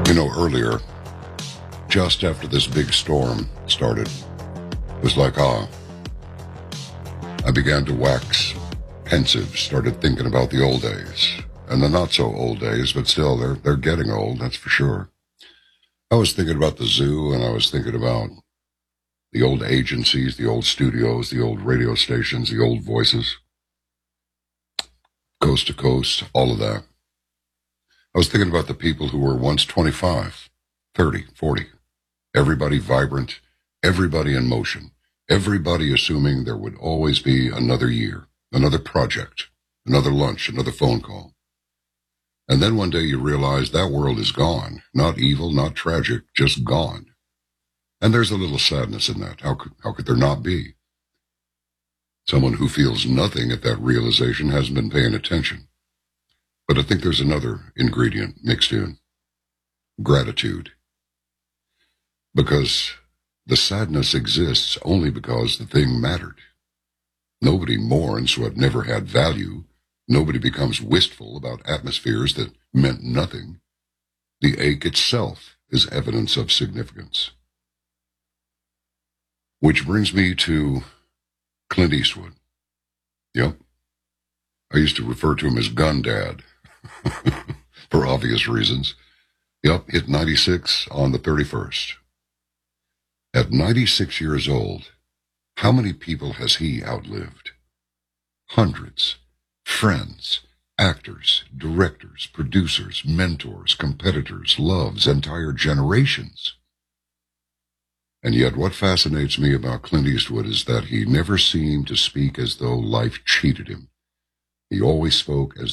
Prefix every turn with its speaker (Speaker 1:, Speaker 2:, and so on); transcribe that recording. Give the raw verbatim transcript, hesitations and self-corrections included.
Speaker 1: You know, earlier, just after this big storm started, it was like, ah, I began to wax pensive, started thinking about the old days, and the not so old days, but still, they're, they're getting old, that's for sure. I was thinking about the zoo, and I was thinking about the old agencies, the old studios, the old radio stations, the old voices, coast to coast, all of that. I was thinking about the people who were once twenty-five, thirty, forty, everybody vibrant, everybody in motion, everybody assuming there would always be another year, another project, another lunch, another phone call. And then one day you realize that world is gone, not evil, not tragic, just gone. And there's a little sadness in that. How could, how could there not be? Someone who feels nothing at that realization hasn't been paying attention. But I think there's another ingredient mixed in. Gratitude. Because the sadness exists only because the thing mattered. Nobody mourns what never had value. Nobody becomes wistful about atmospheres that meant nothing. The ache itself is evidence of significance. Which brings me to Clint Eastwood. Yep. I used to refer to him as Gun Dad. For obvious reasons. Yep, hit ninety-six on the thirty-first. At ninety-six years old, how many people has he outlived? Hundreds. Friends, actors, directors, producers, mentors, competitors, loves, entire generations. And yet what fascinates me about Clint Eastwood is that he never seemed to speak as though life cheated him. He always spoke as